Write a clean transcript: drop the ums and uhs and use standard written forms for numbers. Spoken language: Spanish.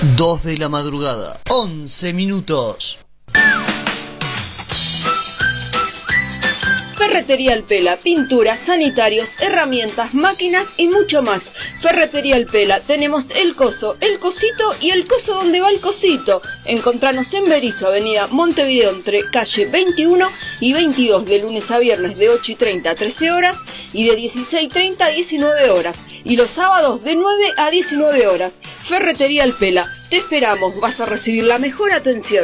2 de la madrugada, 11 minutos. Ferretería El Pela, pinturas, sanitarios, herramientas, máquinas y mucho más. Ferretería El Pela, tenemos el coso, el cosito y el coso donde va el cosito. Encontranos en Berisso, avenida Montevideo, entre calle 21 y 22, de lunes a viernes de 8:30 a 13 horas y de 16:30 a 19 horas. Y los sábados de 9 a 19 horas. Ferretería El Pela, te esperamos, vas a recibir la mejor atención.